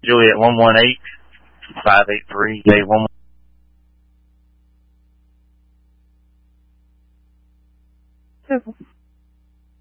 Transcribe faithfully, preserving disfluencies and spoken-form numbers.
Juliet one one eight, five eight three, J one one.